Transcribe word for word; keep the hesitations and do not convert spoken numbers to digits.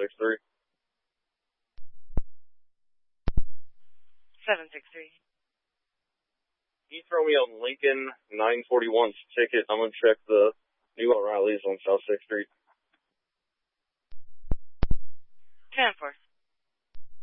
six three. seven six three. Can you throw me a Lincoln nine forty-one ticket? I'm going to check the new O'Reilly's on South sixth Street. ten four.